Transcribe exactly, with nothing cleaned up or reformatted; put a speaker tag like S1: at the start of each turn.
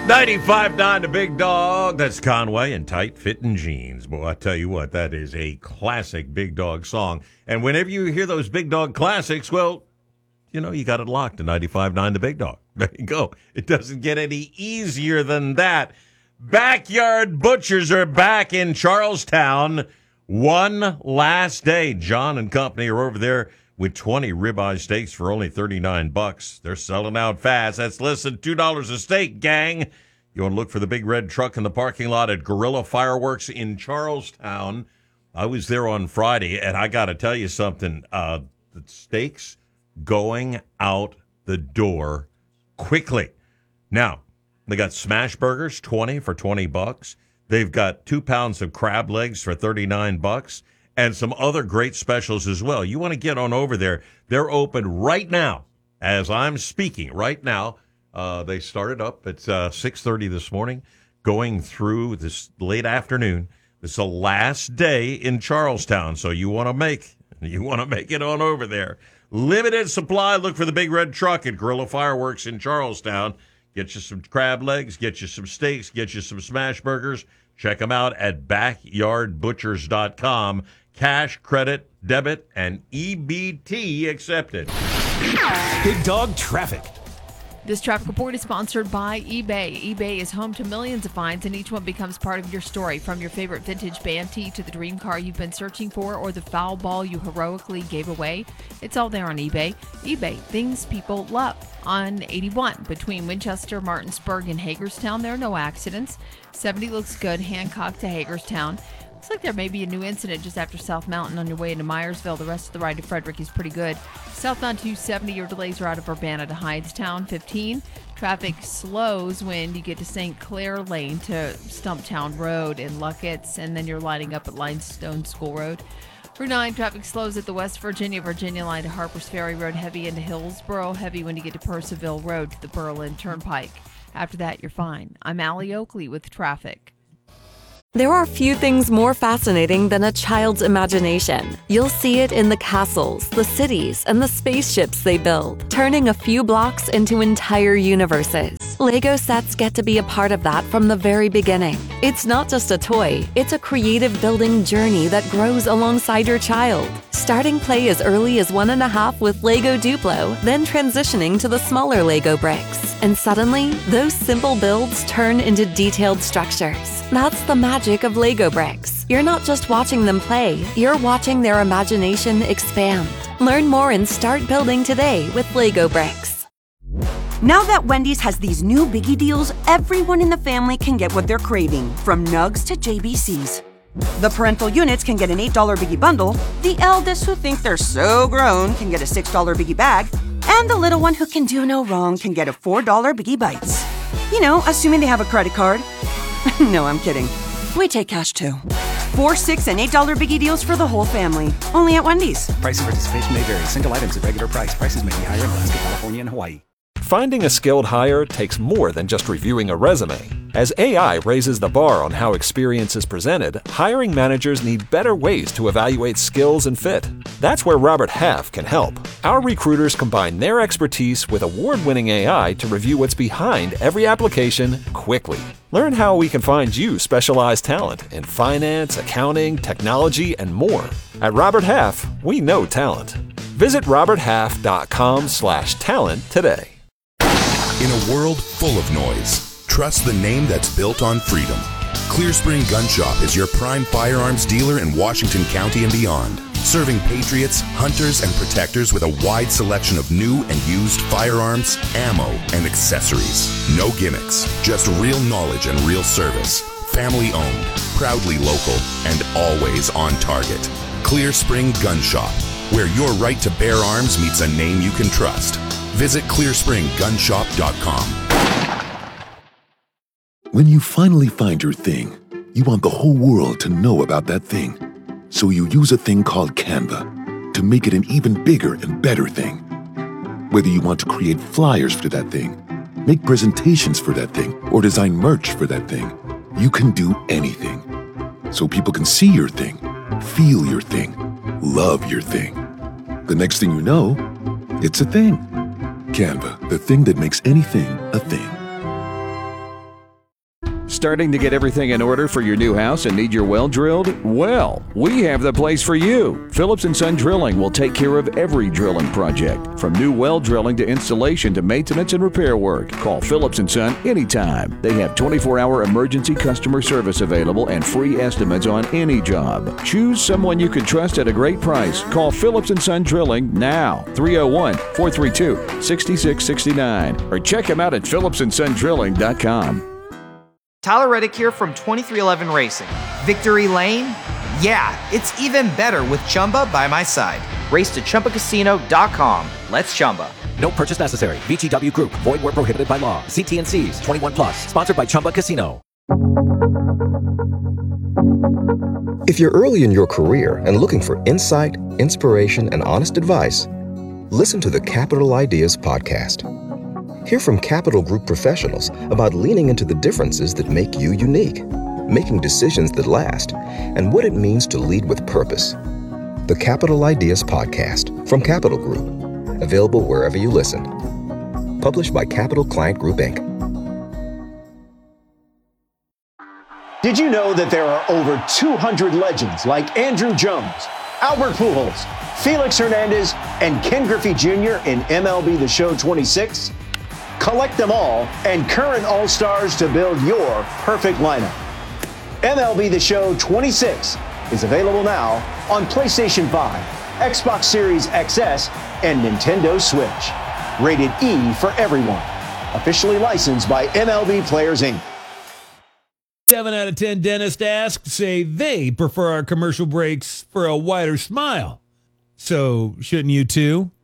S1: ninety-five point nine The Big Dog. That's Conway and Tight Fitting Jeans. Boy, I tell you what, that is a classic Big Dog song. And whenever you hear those Big Dog classics, well, you know, you got it locked to ninety-five point nine The Big Dog. There you go. It doesn't get any easier than that. Backyard Butchers are back in Charlestown. One last day. John and company are over there with twenty ribeye steaks for only thirty-nine bucks. They're selling out fast. That's less than two dollars a steak, gang. You want to look for the big red truck in the parking lot at Gorilla Fireworks in Charlestown. I was there on Friday, and I got to tell you something. Uh, the steaks going out the door quickly. Now, they got smash burgers, twenty for twenty bucks. They've got two pounds of crab legs for thirty-nine bucks. And some other great specials as well. You want to get on over there. They're open right now as I'm speaking. Right now, uh, they started up at uh, six thirty this morning, going through this late afternoon. It's the last day in Charlestown, so you want to make you want to make it on over there. Limited supply. Look for the big red truck at Gorilla Fireworks in Charlestown. Get you some crab legs, get you some steaks, get you some smash burgers. Check them out at backyard butchers dot com. Cash, credit, debit, and E B T accepted.
S2: Big Dog Traffic.
S3: This traffic report is sponsored by eBay. eBay is home to millions of finds, and each one becomes part of your story. From your favorite vintage band tee to the dream car you've been searching for or the foul ball you heroically gave away, it's all there on eBay. eBay, things people love. On eighty-one, between Winchester, Martinsburg, and Hagerstown, there are no accidents. seventy looks good, Hancock to Hagerstown. Looks like there may be a new incident just after South Mountain on your way into Myersville. The rest of the ride to Frederick is pretty good. Southbound two seventy, your delays are out of Urbana to Hydestown. fifteen, traffic slows when you get to Saint Clair Lane to Stumptown Road in Luckett's, and then you're lining up at Limestone School Road. Route nine, traffic slows at the West Virginia, Virginia line to Harpers Ferry Road, heavy into Hillsboro, heavy when you get to Percival Road to the Berlin Turnpike. After that, you're fine. I'm Allie Oakley with traffic.
S4: There are few things more fascinating than a child's imagination. You'll see it in the castles, the cities, and the spaceships they build, turning a few blocks into entire universes. Lego sets get to be a part of that from the very beginning. It's not just a toy, it's a creative building journey that grows alongside your child. Starting play as early as one and a half with Lego Duplo, then transitioning to the smaller Lego bricks. And suddenly, those simple builds turn into detailed structures. That's the magic of Lego bricks. You're not just watching them play, you're watching their imagination expand. Learn more and start building today with Lego bricks.
S5: Now that Wendy's has these new biggie deals, everyone in the family can get what they're craving, from nugs to J B Cs. The parental units can get an eight dollar biggie bundle, the eldest who think they're so grown can get a six dollar biggie bag, and the little one who can do no wrong can get a four dollar biggie bites. You know, assuming they have a credit card. No, I'm kidding. We take cash too. Four, six, and eight dollar biggie deals for the whole family. Only at Wendy's.
S2: Price and participation may vary. Single items at regular price. Prices may be higher in Alaska, California, and Hawaii.
S6: Finding a skilled hire takes more than just reviewing a resume. As A I raises the bar on how experience is presented, hiring managers need better ways to evaluate skills and fit. That's where Robert Half can help. Our recruiters combine their expertise with award-winning A I to review what's behind every application quickly. Learn how we can find you specialized talent in finance, accounting, technology, and more. At Robert Half, we know talent. Visit roberthalf.com slash talent today.
S7: In a world full of noise, trust the name that's built on freedom. Clear Spring Gun Shop is your prime firearms dealer in Washington County and beyond, serving patriots, hunters, and protectors with a wide selection of new and used firearms, ammo, and accessories. No gimmicks, just real knowledge and real service. Family owned, proudly local, and always on target. Clear Spring Gun Shop, where your right to bear arms meets a name you can trust. Visit clear spring gun shop dot com.
S8: When you finally find your thing, you want the whole world to know about that thing. So you use a thing called Canva to make it an even bigger and better thing. Whether you want to create flyers for that thing, make presentations for that thing, or design merch for that thing, you can do anything. So people can see your thing, feel your thing, love your thing. The next thing you know, it's a thing. Canva, the thing that makes anything a thing.
S9: Starting to get everything in order for your new house and need your well drilled? Well, we have the place for you. Phillips and Son Drilling will take care of every drilling project, from new well drilling to installation to maintenance and repair work. Call Phillips and Son anytime. They have twenty-four hour emergency customer service available and free estimates on any job. Choose someone you can trust at a great price. Call Phillips and Son Drilling now, three oh one, four three two, six six six nine, or check them out at phillips and son drilling dot com.
S10: Tyler Reddick here from twenty-three eleven Racing. Victory Lane? Yeah, it's even better with Chumba by my side. Race to Chumba Casino dot com. Let's Chumba.
S11: No purchase necessary. V G W Group. Void where prohibited by law. See T and C's. twenty-one plus. Sponsored by Chumba Casino.
S12: If you're early in your career and looking for insight, inspiration, and honest advice, listen to the Capital Ideas Podcast. Hear from Capital Group professionals about leaning into the differences that make you unique, making decisions that last, and what it means to lead with purpose. The Capital Ideas Podcast from Capital Group. Available wherever you listen. Published by Capital Client Group, Incorporated.
S13: Did you know that there are over two hundred legends like Andrew Jones, Albert Pujols, Felix Hernandez, and Ken Griffey Junior in M L B The Show twenty-six? Collect them all and current All-Stars to build your perfect lineup. M L B The Show twenty-six is available now on PlayStation five, Xbox Series X S, and Nintendo Switch. Rated E for everyone. Officially licensed by M L B Players, Incorporated.
S14: Seven out of ten dentists asked say they prefer our commercial breaks for a wider smile. So shouldn't you too?